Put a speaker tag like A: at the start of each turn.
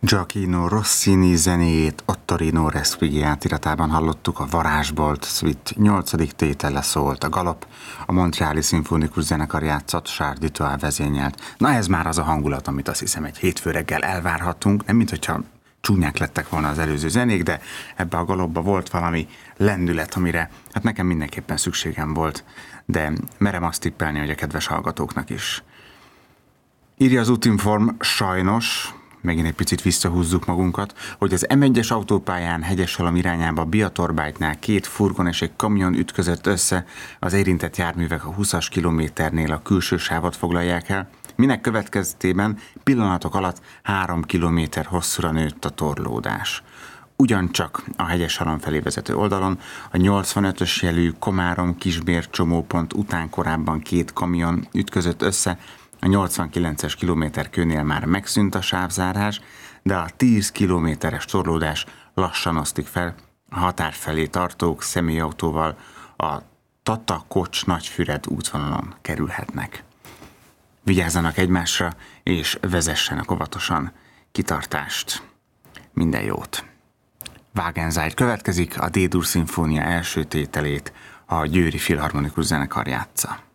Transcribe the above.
A: Gioachino Rossini zenéjét Ottorino Respighi iratában hallottuk, a Varázsbolt Suite 8. tétele szólt, a Galop, a Montreali Szimfonikus Zenekar játszott, Charles Dutoit vezényelt. Na ez már az a hangulat, amit azt hiszem egy hétfő reggel elvárhatunk, nem minthogyha csúnyák lettek volna az előző zenék, de ebbe a Galopba volt valami lendület, amire hát nekem mindenképpen szükségem volt, de merem azt tippelni, hogy a kedves hallgatóknak is. Írja az Útinform, sajnos, megint egy picit visszahúzzuk magunkat, hogy az M1-es autópályán Hegyeshalom irányába Biatorbájtnál 2 furgon és egy kamion ütközött össze, az érintett járművek a 20-as kilométernél a külső sávot foglalják el, minek következtében pillanatok alatt 3 kilométer hosszúra nőtt a torlódás. Ugyancsak a Hegyeshalom felé vezető oldalon a 85-ös jelű Komárom-Kisbér csomópont után korábban 2 kamion ütközött össze, a 89-es kilométerkőnél már megszűnt a sávzárás, de a 10 kilométeres torlódás lassan osztik fel, a határ felé tartók személyautóval a Tata-Kocs-Nagyfüred útvonalon kerülhetnek. Vigyázzanak egymásra, és vezessenek óvatosan. Kitartást. Minden jót. Wagenseil következik, a D-dur szimfónia első tételét a Győri Filharmonikus Zenekar játsza.